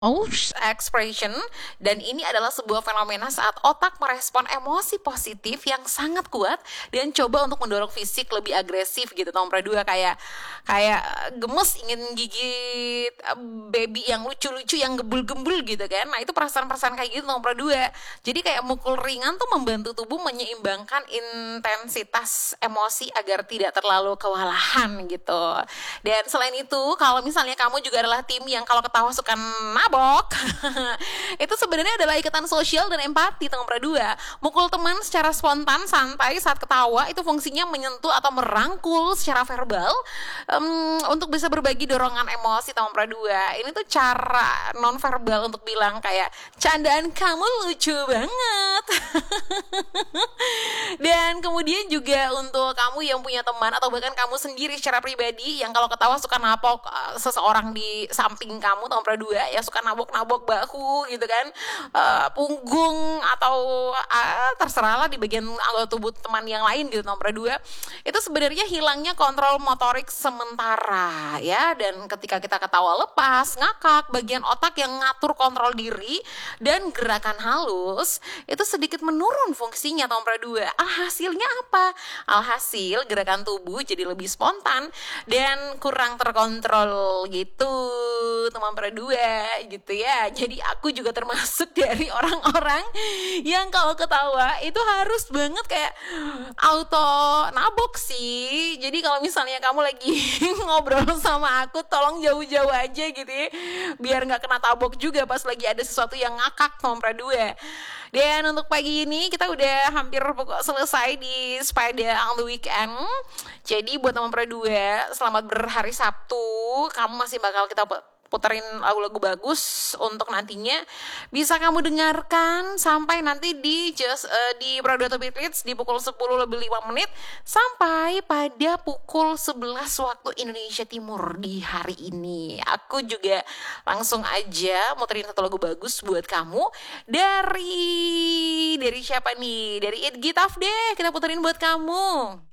expression, dan ini adalah sebuah fenomena saat otak merespon emosi positif yang sangat kuat dan coba untuk mendorong fisik lebih agresif gitu. Nomor dua, kayak kayak gemes ingin gigit baby yang lucu-lucu yang gembul-gembul gitu kan. Nah itu perasaan-perasaan kayak gitu nomor dua. Jadi kayak mukul ringan tuh membantu tubuh menyeimbangkan intensitas emosi agar tidak terlalu kewalahan gitu. Dan selain itu, kalau misalnya kamu juga adalah tim yang kalau ketawa suka nabok, itu sebenarnya adalah ikatan sosial dan empati. Nomor dua, mukul teman secara spontan santai saat ketawa itu fungsinya menyentuh atau merangkul secara verbal, untuk bisa berbagi dorongan emosi. Nomor dua, ini tuh cara non verbal untuk bilang kayak candaan kamu lucu banget. Dan kemudian juga untuk kamu yang punya teman atau bahkan kamu sendiri secara pribadi yang kalau ketawa suka napok seseorang di samping kamu, nomor dua, yang suka nabok-nabok bahu gitu kan, punggung atau terserahlah di bagian anggota tubuh teman yang lain gitu. Nomor dua, itu sebenarnya hilangnya kontrol motorik sementara ya, dan ketika kita ketawa lepas, ngakak, bagian otak yang ngatur kontrol diri dan gerakan halus itu sedikit menurun fungsinya. Nomor dua, alhasilnya apa? Alhasil gerakan tubuh jadi lebih spontan dan kurang terkontrol gitu, nomor dua gitu ya. Jadi aku juga termasuk dari orang-orang yang kalau ketawa itu harus banget kayak auto nabok sih. Jadi kalau misalnya kamu lagi ngobrol sama aku, tolong jauh-jauh aja gitu ya, biar nggak kena tabok juga pas lagi ada sesuatu yang ngakak. Nomor dua. Dan untuk pagi ini kita udah hampir selesai di Sepeda on the Weekend. Jadi buat nomor dua, selamat berhari Sabtu. Kamu masih bakal kita puterin lagu-lagu bagus untuk nantinya bisa kamu dengarkan sampai nanti di Praduata Beatlits di pukul 10 lebih 5 menit sampai pada pukul 11 waktu Indonesia Timur di hari ini. Aku juga langsung aja muterin satu lagu bagus buat kamu dari siapa nih? Dari It Gitaf deh, kita puterin buat kamu.